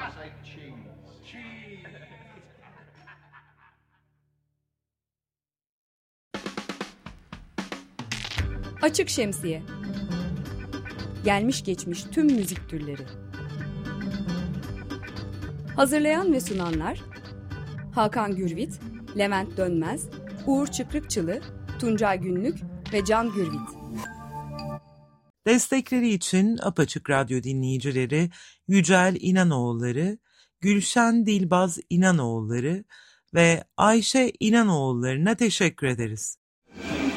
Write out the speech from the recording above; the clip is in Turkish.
say cheese. Cheese. Açık Şemsiye. Gelmiş geçmiş tüm müzik türleri. Hazırlayan ve sunanlar Hakan Gürvit, Levent Dönmez, Uğur Çıkrıkçılı, Tuncay Günlük ve Can Gürvit. Destekleri için Apaçık Radyo dinleyicileri Yücel İnanoğulları, Gülşen Dilbaz İnanoğulları ve Ayşe İnanoğulları'na teşekkür ederiz.